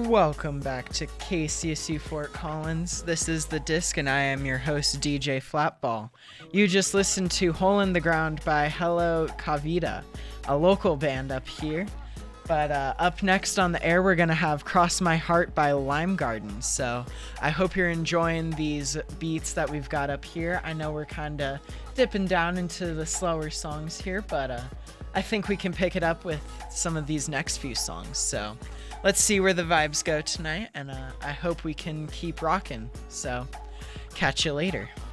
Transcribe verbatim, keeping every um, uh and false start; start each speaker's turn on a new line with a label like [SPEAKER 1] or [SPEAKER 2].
[SPEAKER 1] Welcome back to K C S U Fort Collins. This is The Disc, and I am your host, D J Flatball. You just listened to Hole in the Ground by Hello Kavita, a local band up here. But uh, up next on the air, we're going to have Cross My Heart by Lime Garden. So I hope you're enjoying these beats that we've got up here. I know we're kind of dipping down into the slower songs here, but uh, I think we can pick it up with some of these next few songs. So let's see where the vibes go tonight, and uh, I hope we can keep rocking. So catch you later.